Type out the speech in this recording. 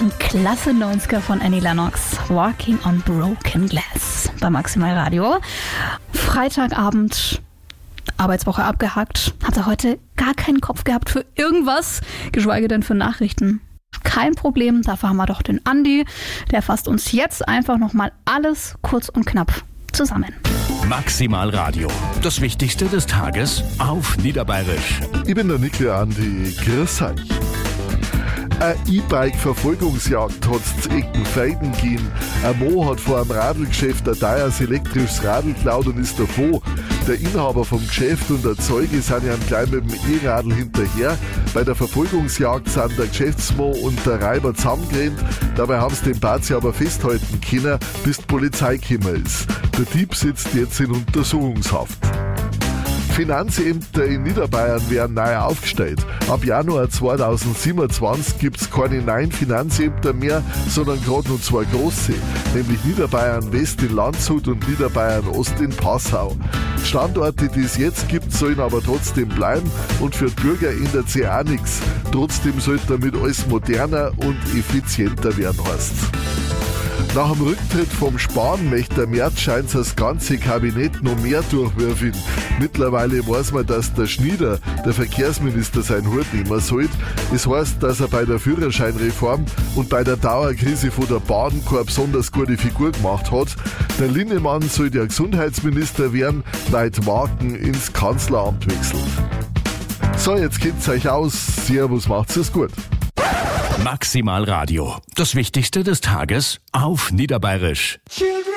Ein klasse 90er von Annie Lennox. Walking on Broken Glass bei Maximal Radio. Freitagabend, Arbeitswoche abgehakt. Hatte heute gar keinen Kopf gehabt für irgendwas, geschweige denn für Nachrichten. Kein Problem, dafür haben wir doch den Andi. Der fasst uns jetzt einfach nochmal alles kurz und knapp zusammen. Maximal Radio. Das Wichtigste des Tages auf Niederbayerisch. Ich bin der Nickle Andi. Grüß euch. Eine E-Bike-Verfolgungsjagd hat's zu Eckenfeiden gegeben. Ein Mo hat vor einem Radlgeschäft ein teures elektrisches Radl geklaut und ist davon. Der Inhaber vom Geschäft und der Zeuge sind ja gleich mit dem E-Radl hinterher. Bei der Verfolgungsjagd sind der Geschäftsmann und der Reiber zusammengerannt. Dabei haben sie den Bazi aber festhalten können, bis die Polizei gekommen ist. Der Dieb sitzt jetzt in Untersuchungshaft. Finanzämter in Niederbayern werden neu aufgestellt. Ab Januar 2027 gibt es keine neuen Finanzämter mehr, sondern gerade nur zwei große, nämlich Niederbayern West in Landshut und Niederbayern Ost in Passau. Standorte, die es jetzt gibt, sollen aber trotzdem bleiben und für die Bürger ändert sich auch nichts. Trotzdem sollte damit alles moderner und effizienter werden, heißt's. Nach dem Rücktritt vom Spahn möchte der Merz scheint das ganze Kabinett noch mehr durchwürfeln. Mittlerweile weiß man, dass der Schnieder, der Verkehrsminister, seinen Hut nehmen sollte. Es heißt, dass er bei der Führerscheinreform und bei der Dauerkrise von der Bahn keine besonders gute Figur gemacht hat. Der Linnemann soll der Gesundheitsminister werden, weil die Marken ins Kanzleramt wechseln. So, jetzt kennt's euch aus. Servus, macht's es gut. Maximal Radio. Das Wichtigste des Tages auf Niederbayerisch. Children